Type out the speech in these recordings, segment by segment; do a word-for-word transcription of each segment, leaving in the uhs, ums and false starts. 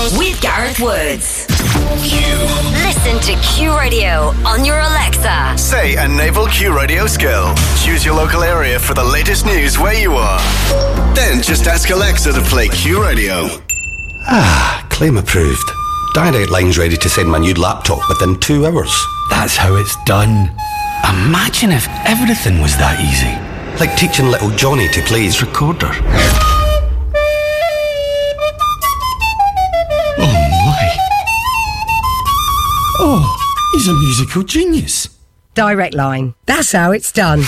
With Gareth Woods. Q. Listen to Q Radio on your Alexa. Say a naval Q Radio skill. Choose your local area for the latest news where you are. Then just ask Alexa to play Q Radio. Ah, claim approved. Direct Line's ready to send my new laptop within two hours. That's how it's done. Imagine if everything was that easy. Like teaching little Johnny to play his recorder. Oh, he's a musical genius. Direct Line. That's how it's done.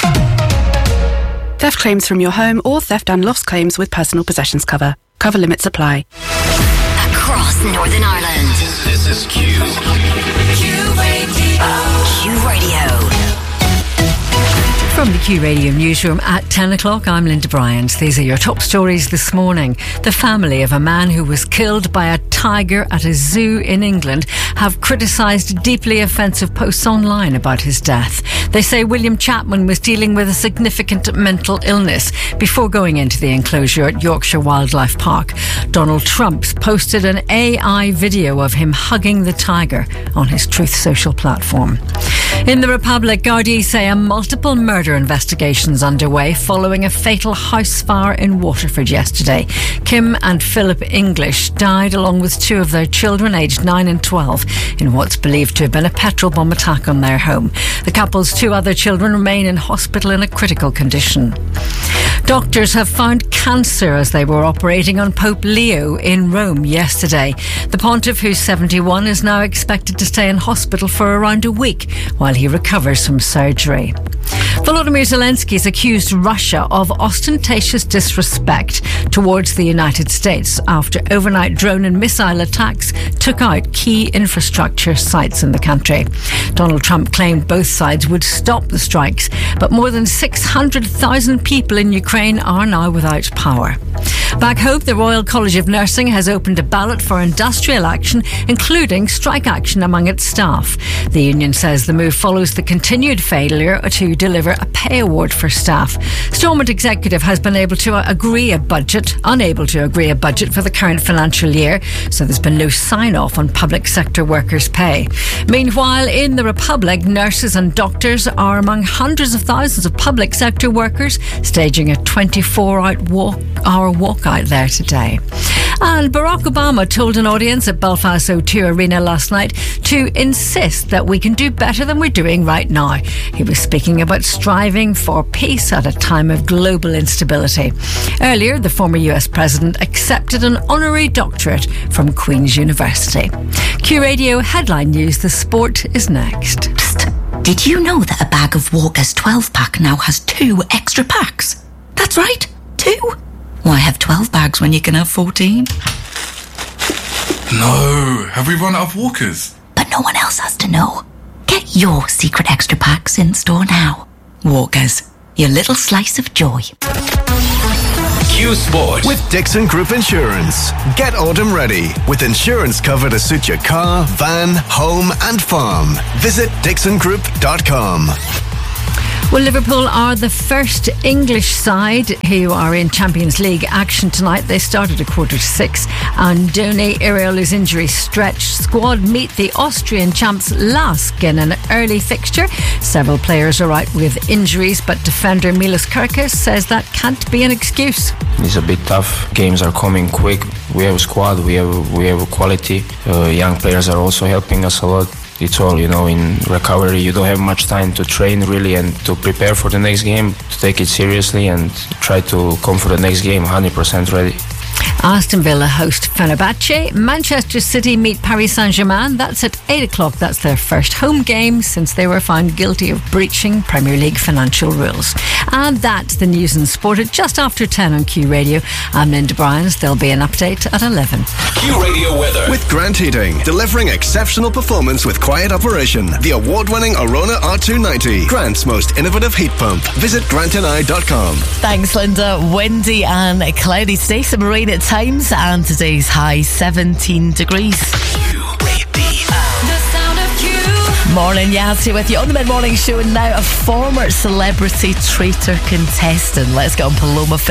Theft claims from your home or theft and loss claims with personal possessions cover. Cover limits apply. Across Northern Ireland. This is Q. Q Radio. Q Radio. From the Q Radio newsroom at ten o'clock, I'm Linda Bryant. These are your top stories this morning. The family of a man who was killed by a tiger at a zoo in England have criticised deeply offensive posts online about his death. They say William Chapman was dealing with a significant mental illness before going into the enclosure at Yorkshire Wildlife Park. Donald Trump posted an A I video of him hugging the tiger on his Truth Social platform. In the Republic, Gardaí say a multiple murder investigations underway following a fatal house fire in Waterford yesterday. Kim and Philip English died along with two of their children aged nine and twelve in what's believed to have been a petrol bomb attack on their home. The couple's two other children remain in hospital in a critical condition. Doctors have found cancer as they were operating on Pope Leo in Rome yesterday. The pontiff, who's seventy-one, is now expected to stay in hospital for around a week while he recovers from surgery. Volodymyr Zelensky has accused Russia of ostentatious disrespect towards the United States after overnight drone and missile attacks took out key infrastructure sites in the country. Donald Trump claimed both sides would stop the strikes, but more than six hundred thousand people in Ukraine are now without power. Back home, the Royal College of Nursing has opened a ballot for industrial action, including strike action among its staff. The union says the move follows the continued failure to deliver a pay award for staff. Stormont Executive has been able to agree a budget, unable to agree a budget for the current financial year, so there's been no sign-off on public sector workers' pay. Meanwhile, in the Republic, nurses and doctors are among hundreds of thousands of public sector workers staging a twenty-four hour walk out there today. And Barack Obama told an audience at Belfast O two Arena last night to insist that we can do better than we're doing right now. He was speaking about striving for peace at a time of global instability. Earlier, the former U S president accepted an honorary doctorate from Queen's University. Q Radio headline news. The sport is next. Psst. Did you know that a bag of Walker's twelve pack now has two extra packs? That's right, two. Why have twelve bags when you can have fourteen? No, have we run out of Walkers? But no one else has to know. Get your secret extra packs in store now. Walkers, your little slice of joy. Q Sport with Dixon Group Insurance. Get autumn ready with insurance cover to suit your car, van, home and farm. Visit dixon group dot com. Well, Liverpool are the first English side who are in Champions League action tonight. They started at quarter to six. Andoni Iraola's injury stretched squad meet the Austrian champs Lask in an early fixture. Several players are out with injuries, but defender Milos Kerkez says that can't be an excuse. It's a bit tough. Games are coming quick. We have a squad, we have we have quality. Uh, young players are also helping us a lot. It's all, you know, in recovery you don't have much time to train really and to prepare for the next game, to take it seriously and try to come for the next game one hundred percent ready. Aston Villa host Fenerbahce. Manchester City meet Paris Saint-Germain. That's at eight o'clock. That's their first home game since they were found guilty of breaching Premier League financial rules. And that's the news and sport at just after ten on Q Radio. I'm Linda Bryans. There'll be an update at eleven. Q Radio weather with Grant Heating, delivering exceptional performance with quiet operation. The award-winning Arona R two ninety, Grant's most innovative heat pump. Visit grant and I dot com. Thanks, Linda. Windy and cloudy today, some rain at times, and today's high seventeen degrees. Morning, Yazzie with you on the Mid-Morning Show, and now a former celebrity traitor contestant. Let's get on Paloma Faith.